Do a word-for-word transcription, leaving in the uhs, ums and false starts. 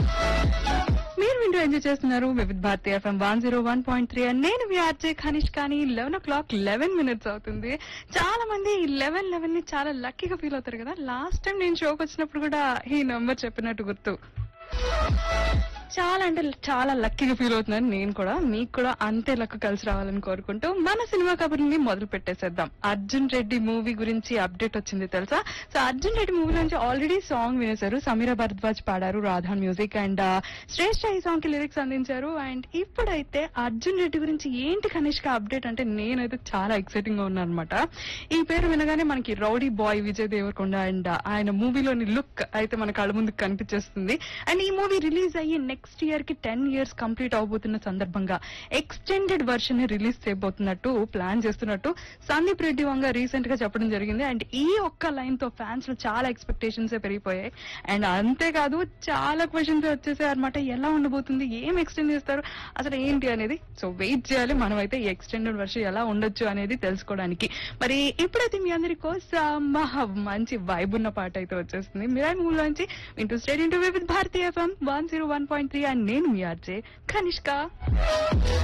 మీరు వింటూ ఎంజాయ్ చేస్తున్నారు వివిధ Bharati FM one zero one point three and నేను మీ ఆర్జే ఖనిష్. కానీ లెవెన్ ఓ క్లాక్ లెవెన్ మినిట్స్ అవుతుంది. చాలా మంది ఈ లెవెన్ లెవెన్ ని చాలా లక్కీగా ఫీల్ అవుతారు కదా. లాస్ట్ టైం నేను షోకి వచ్చినప్పుడు కూడా ఈ నంబర్ చెప్పినట్టు గుర్తు. చాలా అంటే చాలా లక్కీగా ఫీల్ అవుతున్నాను నేను కూడా. మీకు కూడా అంతే లక్ కలిసి రావాలని కోరుకుంటూ మన సినిమా కబుర్ని మొదలు పెట్టేసేద్దాం. అర్జున్ రెడ్డి మూవీ గురించి అప్డేట్ వచ్చింది తెలుసా? సో అర్జున్ రెడ్డి మూవీ నుంచి ఆల్రెడీ సాంగ్ వినేశారు. సమీరా భరద్వాజ్ పాడారు, రాధా మ్యూజిక్ అండ్ శ్రేష్ఠ ఈ సాంగ్ కి లిరిక్స్ అందించారు. అండ్ ఇప్పుడైతే అర్జున్ రెడ్డి గురించి ఏంటి కనిష్క అప్డేట్ అంటే నేనైతే చాలా ఎక్సైటింగ్ గా ఉన్నాను అనమాట. ఈ పేరు వినగానే మనకి rowdy boy Vijay Devarakonda and ఆయన మూవీలోని లుక్ అయితే మన కళ్ళ ముందుకు కనిపించేస్తుంది. అండ్ ఈ మూవీ రిలీజ్ అయ్యి నెక్స్ట్ ఇయర్ కి టెన్ ఇయర్స్ కంప్లీట్ అవబోతున్న సందర్భంగా ఎక్స్టెండెడ్ వర్షన్ ని రిలీజ్ చేయబోతున్నట్టు ప్లాన్ చేస్తున్నట్టు సందీప్ రెడ్డి వంగ రీసెంట్ గా చెప్పడం జరిగింది. అండ్ ఈ ఒక్క లైన్ తో ఫ్యాన్స్ లో చాలా ఎక్స్పెక్టేషన్స్ పెరిగిపోయాయి. అండ్ అంతేకాదు చాలా క్వశ్చన్స్ వచ్చేసాయి అనమాట. ఎలా ఉండబోతుంది, ఏం ఎక్స్టెండ్ చేస్తారు, అసలు ఏంటి అనేది. సో వెయిట్ చేయాలి మనం అయితే ఈ ఎక్స్టెండెడ్ వర్షన్ ఎలా ఉండొచ్చు అనేది తెలుసుకోవడానికి. మరి ఇప్పుడైతే మీ అందరి కోసం మంచి వైబ్ ఉన్న పాట అయితే వచ్చేస్తుంది మిరాయి మూవీ నుంచి. వింటూ stadium to with Bharati FM one zero one point three and నేను మీ ఆర్జే కనిష్క.